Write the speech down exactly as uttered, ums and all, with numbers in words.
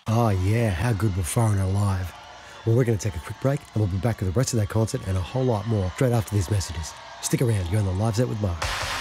Oh, yeah, how good were Foreigner live? Well, we're going to take a quick break and we'll be back with the rest of that concert and a whole lot more straight after these messages. Stick around, you're on the Live Set with Mark.